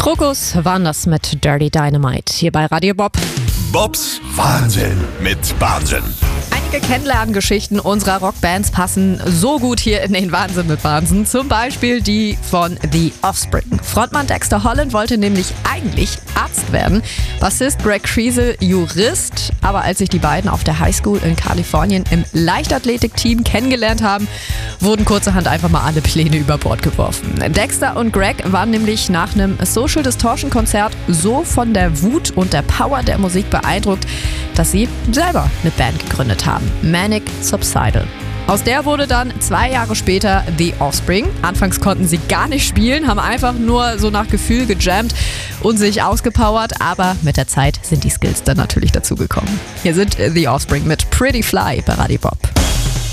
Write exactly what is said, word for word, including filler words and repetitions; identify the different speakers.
Speaker 1: Krokus waren das mit Dirty Dynamite hier bei Radio Bob.
Speaker 2: Bobs Wahnsinn mit Wahnsinn.
Speaker 1: Einige Kennenlerngeschichten unserer Rockbands passen so gut hier in den Wahnsinn mit Wahnsinn. Zum Beispiel die von The Offspring. Frontmann Dexter Holland wollte nämlich eigentlich Arzt werden, Bassist Greg Kriesel Jurist. Aber als sich die beiden auf der Highschool in Kalifornien im Leichtathletikteam kennengelernt haben, wurden kurzerhand einfach mal alle Pläne über Bord geworfen. Dexter und Greg waren nämlich nach einem Social Distortion Konzert so von der Wut und der Power der Musik beeindruckt, dass sie selber eine Band gegründet haben. Manic Subsidal. Aus der wurde dann zwei Jahre später The Offspring. Anfangs konnten sie gar nicht spielen, haben einfach nur so nach Gefühl gejammt und sich ausgepowert, aber mit der Zeit sind die Skills dann natürlich dazugekommen. Hier sind The Offspring mit Pretty Fly bei Radio Bob.